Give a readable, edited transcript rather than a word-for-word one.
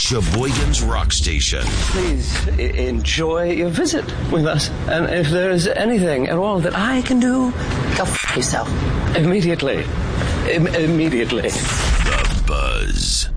Sheboygan's Rock Station. Please enjoy your visit with us. And if there's anything at all that I can do, go f*** yourself. Immediately. Immediately. The Buzz.